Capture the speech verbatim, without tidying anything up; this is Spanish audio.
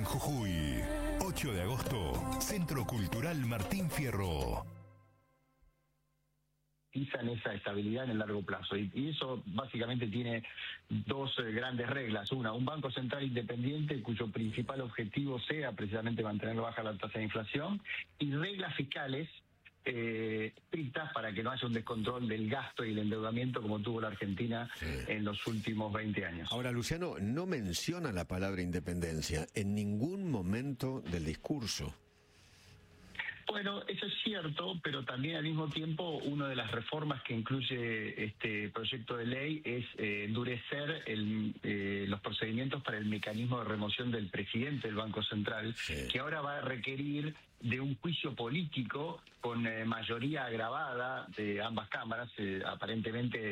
Jujuy. ocho de agosto, Centro Cultural Martín Fierro. Garantizan esa estabilidad en el largo plazo. Y, y eso básicamente tiene dos eh, grandes reglas. Una, un Banco Central independiente cuyo principal objetivo sea precisamente mantener baja la tasa de inflación, y reglas fiscales eh, estrictas para que no haya un descontrol del gasto y el endeudamiento como tuvo la Argentina sí. en los últimos veinte años. Ahora, Luciano, no menciona la palabra independencia en ningún momento del discurso. Bueno, eso es cierto, pero también al mismo tiempo una de las reformas que incluye este proyecto de ley es eh, endurecer el, eh, los procedimientos para el mecanismo de remoción del presidente del Banco Central, sí. que ahora va a requerir de un juicio político con eh, mayoría agravada de ambas cámaras, eh, aparentemente